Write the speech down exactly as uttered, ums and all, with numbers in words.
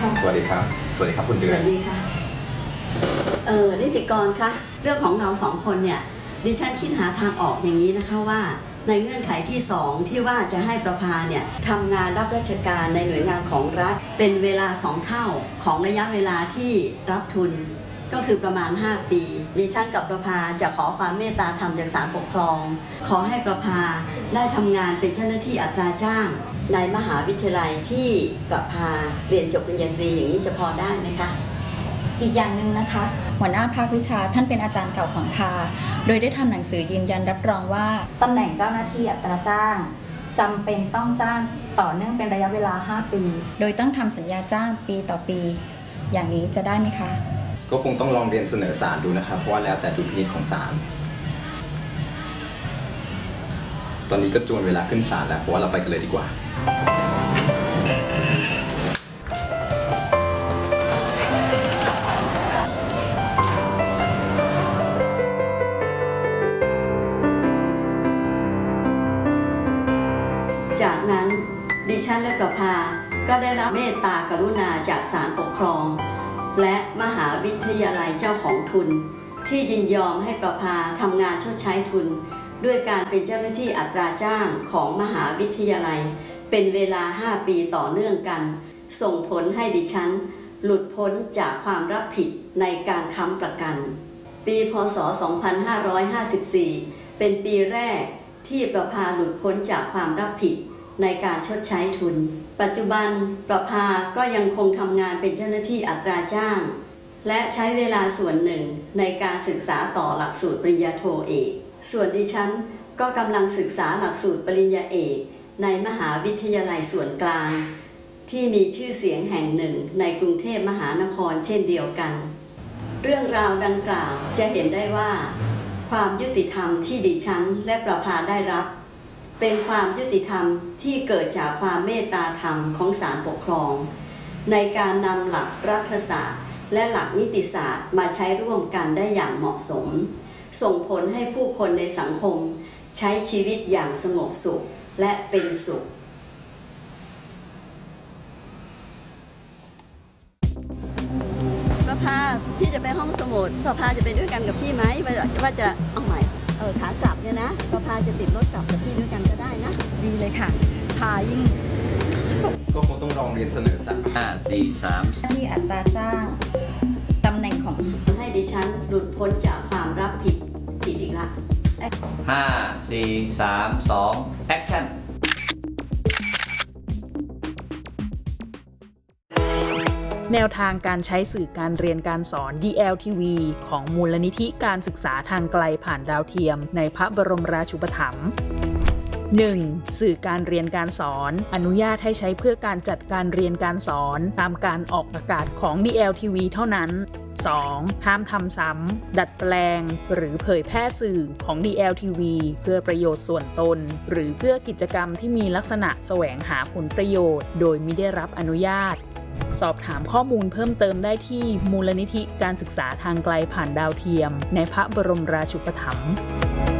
ค่ะสวัสดีครับสวัสดีครับคุณเดือนสวัสดีค่ะเออนิติกรคะเรื่องของเราสองคนเนี่ยดิฉันคิดหาทางออกอย่างนี้นะคะว่าในเงื่อนไขที่สองที่ว่าจะให้ประภาเนี่ยทำงานรับราชการในหน่วยงานของรัฐเป็นเวลาสองเท่าของระยะเวลาที่รับทุนก็คือประมาณห้าปีดิฉันกับประภาจะขอความเมตตาธรรมจากศาลปกครองขอให้ประภาได้ทำงานเป็นเจ้าหน้าที่อัตราจ้างในมหาวิทยาลัยที่ประภาเรียนจบปริญญาตรีอย่างนี้จะพอได้ไหมคะอีกอย่างหนึ่งนะคะหัวหน้าภาควิชาท่านเป็นอาจารย์เก่าของภาโดยได้ทำหนังสือยืนยันรับรองว่าตำแหน่งเจ้าหน้าที่อัตราจ้างจำเป็นต้องจ้างต่อเนื่องเป็นระยะเวลาห้าปีโดยต้องทำสัญญาจ้างปีต่อปีอย่างนี้จะได้ไหมคะก็คงต้องลองเรียนเสนอศาลดูนะครับเพราะว่าแล้วแต่ดุลพินิจของศาลตอนนี้ก็จวนเวลาขึ้นศาลแล้วเพราะว่าเราไปกันเลยดีกว่าจากนั้นดิฉันและประภาก็ได้รับเมตตากรุณาจากศาลปกครองและมหาวิทยาลัยเจ้าของทุนที่ยินยอมให้ประภาทำงานชดใช้ทุนด้วยการเป็นเจ้าหน้าที่อัตราจ้างของมหาวิทยาลัยเป็นเวลาห้าปีต่อเนื่องกันส่งผลให้ดิฉันหลุดพ้นจากความรับผิดในการค้ำประกันปีพ.ศ. สองพันห้าร้อยห้าสิบสี่ เป็นปีแรกที่ประภาหลุดพ้นจากความรับผิดในการชดใช้ทุนปัจจุบันประภาก็ยังคงทำงานเป็นเจ้าหน้าที่อัตราจ้างและใช้เวลาส่วนหนึ่งในการศึกษาต่อหลักสูตรปริญญาโทเอกส่วนดิฉันก็กำลังศึกษาหลักสูตรปริญญาเอกในมหาวิทยาลัยส่วนกลางที่มีชื่อเสียงแห่งหนึ่งในกรุงเทพมหานครเช่นเดียวกันเรื่องราวดังกล่าวจะเห็นได้ว่าความยุติธรรมที่ดิฉันและประภาได้รับเป็นความยุติธรรมที่เกิดจากความเมตตาธรรมของศาลปกครองในการนำหลักรัฐศาสตร์และหลักนิติศาสตร์มาใช้ร่วมกันได้อย่างเหมาะสมส่งผลให้ผู้คนในสังคมใช้ชีวิตอย่างสงบสุขและเป็นสุขประภาพี่จะไปห้องสมุดประภาจะไปด้วยกันกับพี่ไหมว่าจะเอาใหม่เออขากลับเนี่ยนะประภาจะติดรถกลับกับพี่ด้วยกันก็ได้นะดีเลยค่ะพายิ่งก็คงต้องลองเรียนเสนอศาลห้าสี่สามที่อัตราจ้างตำแหน่งของให้ดิฉันหลุดพ้นจากความรับผิดผิดอีกละห้าสี่สามสองแอคชั่นแนวทางการใช้สื่อการเรียนการสอน ดี แอล ที วี ของมูลนิธิการศึกษาทางไกลผ่านดาวเทียมในพระบรมราชูปถัมภ์ หนึ่ง. สื่อการเรียนการสอนอนุญาตให้ใช้เพื่อการจัดการเรียนการสอนตามการออกอากาศของ ดี แอล ที วี เท่านั้น สอง. ห้ามทำซ้ำดัดแปลงหรือเผยแพร่สื่อของ ดี แอล ที วี เพื่อประโยชน์ส่วนตนหรือเพื่อกิจกรรมที่มีลักษณะแสวงหาผลประโยชน์โดยมิได้รับอนุญาตสอบถามข้อมูลเพิ่มเติมได้ที่มูลนิธิการศึกษาทางไกลผ่านดาวเทียมในพระบรมราชูปถัมภ์